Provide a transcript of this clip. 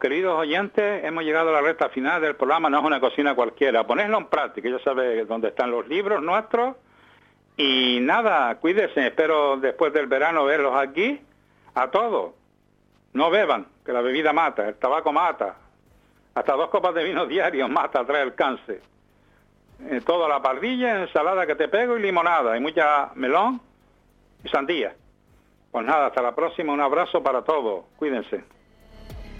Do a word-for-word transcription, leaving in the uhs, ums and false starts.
queridos oyentes, hemos llegado a la recta final del programa. No es una cocina cualquiera. Ponedlo en práctica. Ya sabéis dónde están los libros nuestros. Y nada, cuídense. Espero después del verano verlos aquí. A todos. No beban, que la bebida mata. El tabaco mata. Hasta dos copas de vino diarios mata, trae el cáncer. Eh, toda la parrilla, ensalada que te pego y limonada. Y mucha melón y sandía. Pues nada, hasta la próxima. Un abrazo para todos. Cuídense.